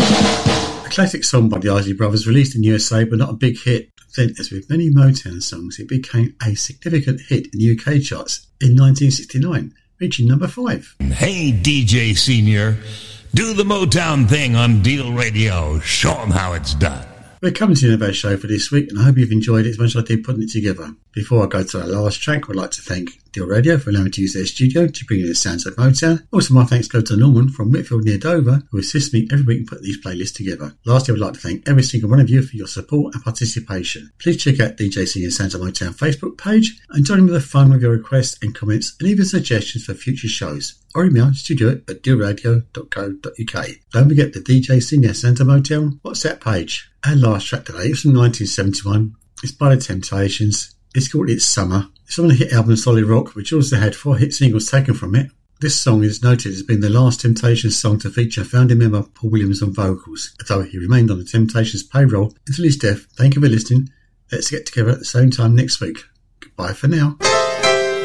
A classic song by the Isley Brothers, released in USA but not a big hit. Then, as with many Motown songs, it became a significant hit in the UK charts in 1969, reaching number 5. Hey DJ Senior, do the Motown thing on Deal Radio. Show them how it's done. We're coming to the end of our show for this week, and I hope you've enjoyed it as much as I did putting it together. Before I go to our last track, I'd like to thank Deal Radio for allowing me to use their studio to bring you the sounds of Motown. Also, my thanks go to Norman from Whitfield near Dover, who assists me every week in putting these playlists together. Lastly, I would like to thank every single one of you for your support and participation. Please check out DJ Senior Sounds of Motown Facebook page and join in with the fun with your requests and comments and even suggestions for future shows. Or email studio@dealradio.co.uk. Don't forget the DJ Senior Sounds of Motown WhatsApp page. Our last track today is from 1971. It's by The Temptations. It's called It's Summer. It's on the hit album Solid Rock, which also had 4 hit singles taken from it. This song is noted as being the last Temptations song to feature founding member Paul Williams on vocals, although he remained on the Temptations payroll until his death. Thank you for listening. Let's get together at the same time next week. Goodbye for now.